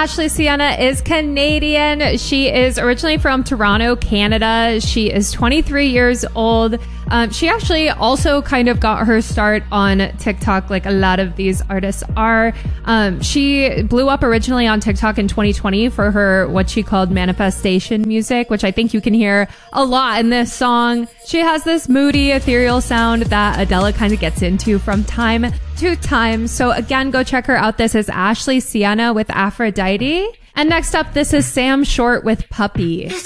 Ashley Sienna is Canadian. She is originally from Toronto, Canada. She is 23 years old. She actually also kind of got her start on TikTok, like a lot of these artists are. She blew up originally on TikTok in 2020 for her what she called manifestation music, which I think you can hear a lot in this song. She has this moody, ethereal sound that Adela kind of gets into from time to time. So again, go check her out. This is Ashley Sienna with Aphrodite. And next up, this is Sam Short with Puppy.